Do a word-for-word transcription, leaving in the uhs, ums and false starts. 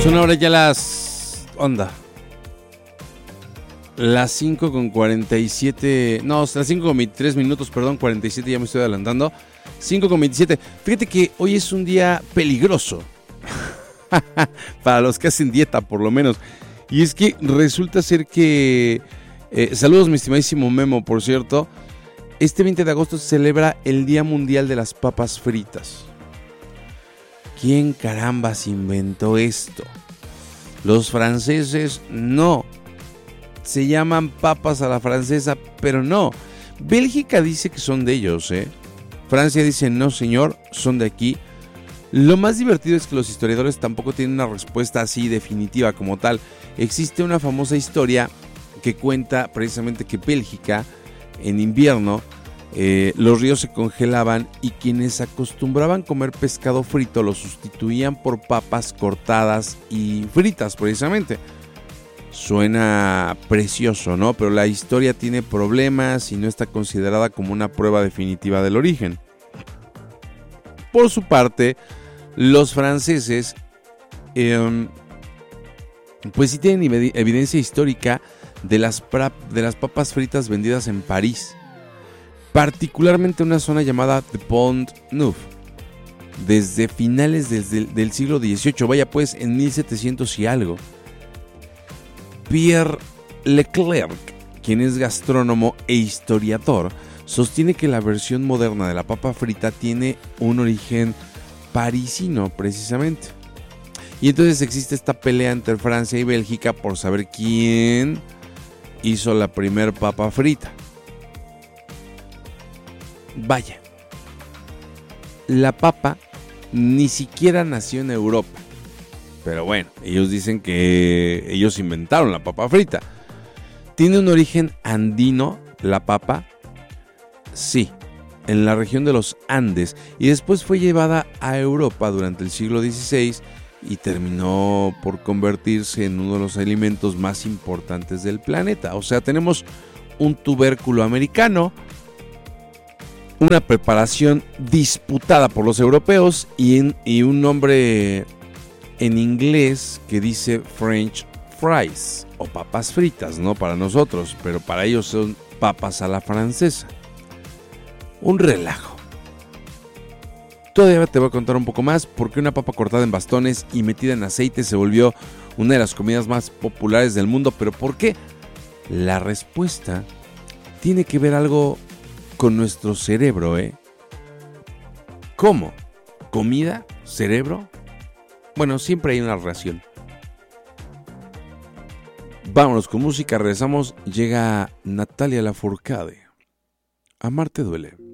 Son ahora ya las... onda. Las cinco con cuarenta y siete... No, las cinco con veintitrés minutos, perdón, cuarenta y siete, ya me estoy adelantando. cinco con veintisiete. Fíjate que hoy es un día peligroso. Para los que hacen dieta, por lo menos. Y es que resulta ser que... Eh, saludos, mi estimadísimo Memo, por cierto. Este veinte de agosto se celebra el Día Mundial de las Papas Fritas. ¿Quién carambas inventó esto? Los franceses no. Se llaman papas a la francesa, pero no. Bélgica dice que son de ellos, ¿eh? Francia dice no, señor, son de aquí. Lo más divertido es que los historiadores tampoco tienen una respuesta así definitiva como tal. Existe una famosa historia que cuenta precisamente que Bélgica, en invierno, eh, los ríos se congelaban y quienes acostumbraban comer pescado frito lo sustituían por papas cortadas y fritas precisamente. Suena precioso, ¿no? Pero la historia tiene problemas y no está considerada como una prueba definitiva del origen. Por su parte, los franceses eh, pues sí tienen evidencia histórica de las, pra- de las papas fritas vendidas en París, particularmente en una zona llamada The Pont Neuf, desde finales desde, del siglo dieciocho, vaya pues en mil setecientos y algo. Pierre Leclerc, quien es gastrónomo e historiador, sostiene que la versión moderna de la papa frita tiene un origen parisino precisamente. Y entonces existe esta pelea entre Francia y Bélgica por saber quién hizo la primer papa frita. Vaya, la papa ni siquiera nació en Europa. Pero bueno, ellos dicen que ellos inventaron la papa frita. ¿Tiene un origen andino la papa? Sí, en la región de los Andes. Y después fue llevada a Europa durante el siglo dieciséis y terminó por convertirse en uno de los alimentos más importantes del planeta. O sea, tenemos un tubérculo americano, una preparación disputada por los europeos y, en, y un nombre en inglés que dice French fries o papas fritas, ¿no? Para nosotros, pero para ellos son papas a la francesa. Un relajo. Todavía te voy a contar un poco más por qué una papa cortada en bastones y metida en aceite se volvió una de las comidas más populares del mundo. ¿Pero por qué? La respuesta tiene que ver algo con nuestro cerebro, ¿eh? ¿Cómo? ¿Comida? ¿Cerebro? Bueno, siempre hay una relación. Vámonos con música, regresamos. Llega Natalia Lafourcade. Amarte duele.